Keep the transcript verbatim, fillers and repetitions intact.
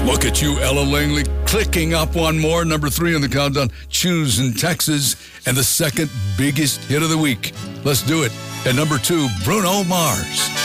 Look at you, Ella Langley, clicking up one more. Number three on the countdown, Choose in Texas, and the second biggest hit of the week. Let's do it. At number two, Bruno Mars.